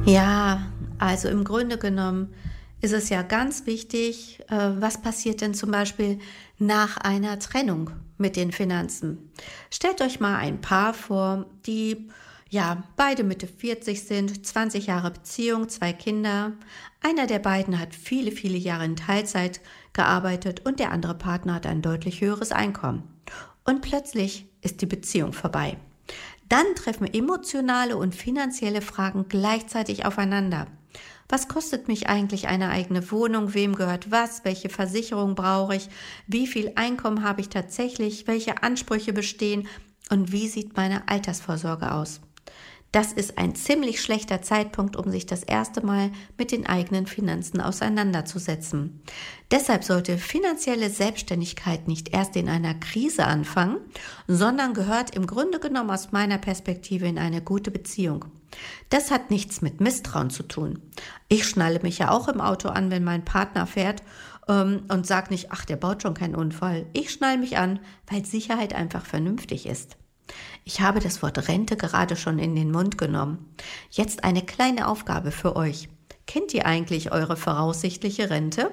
Ja, also im Grunde genommen ist es ja ganz wichtig, was passiert denn zum Beispiel nach einer Trennung mit den Finanzen? Stellt euch mal ein Paar vor, die ja beide Mitte 40 sind, 20 Jahre Beziehung, zwei Kinder. Einer der beiden hat viele, viele Jahre in Teilzeit gearbeitet und der andere Partner hat ein deutlich höheres Einkommen. Und plötzlich ist die Beziehung vorbei. Dann treffen emotionale und finanzielle Fragen gleichzeitig aufeinander. Was kostet mich eigentlich eine eigene Wohnung? Wem gehört was? Welche Versicherung brauche ich? Wie viel Einkommen habe ich tatsächlich? Welche Ansprüche bestehen? Und wie sieht meine Altersvorsorge aus? Das ist ein ziemlich schlechter Zeitpunkt, um sich das erste Mal mit den eigenen Finanzen auseinanderzusetzen. Deshalb sollte finanzielle Selbstständigkeit nicht erst in einer Krise anfangen, sondern gehört im Grunde genommen aus meiner Perspektive in eine gute Beziehung. Das hat nichts mit Misstrauen zu tun. Ich schnalle mich ja auch im Auto an, wenn mein Partner fährt und sage nicht, ach, der baut schon keinen Unfall. Ich schnalle mich an, weil Sicherheit einfach vernünftig ist. Ich habe das Wort Rente gerade schon in den Mund genommen. Jetzt eine kleine Aufgabe für euch. Kennt ihr eigentlich eure voraussichtliche Rente?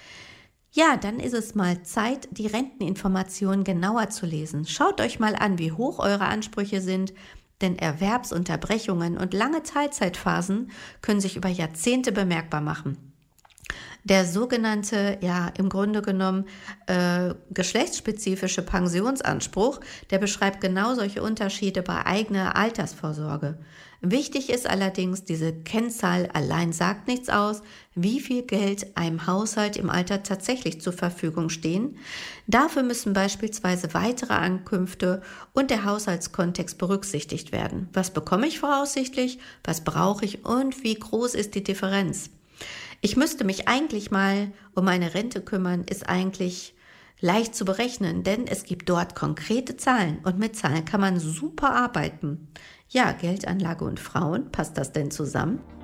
Ja, dann ist es mal Zeit, die Renteninformationen genauer zu lesen. Schaut euch mal an, wie hoch eure Ansprüche sind, denn Erwerbsunterbrechungen und lange Teilzeitphasen können sich über Jahrzehnte bemerkbar machen. Der sogenannte, ja, im Grunde genommen geschlechtsspezifische Pensionsanspruch, der beschreibt genau solche Unterschiede bei eigener Altersvorsorge. Wichtig ist allerdings, diese Kennzahl allein sagt nichts aus, wie viel Geld einem Haushalt im Alter tatsächlich zur Verfügung stehen. Dafür müssen beispielsweise weitere Einkünfte und der Haushaltskontext berücksichtigt werden. Was bekomme ich voraussichtlich, was brauche ich und wie groß ist die Differenz? Ich müsste mich eigentlich mal um meine Rente kümmern, ist eigentlich leicht zu berechnen, denn es gibt dort konkrete Zahlen und mit Zahlen kann man super arbeiten. Ja, Geldanlage und Frauen, passt das denn zusammen?